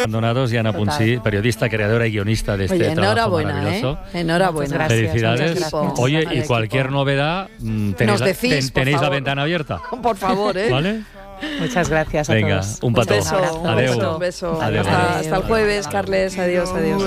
Abandonados y Ana Punsí, periodista, creadora y guionista de este trabajo maravilloso. Enhorabuena. Felicidades. Gracias. Oye, y cualquier novedad, tenéis la ventana abierta. Por favor, ¿Vale? Muchas gracias a Venga, todos. un petó. Un beso. Adeu. Un beso. Adeu. Hasta el jueves, Carles. Adiós.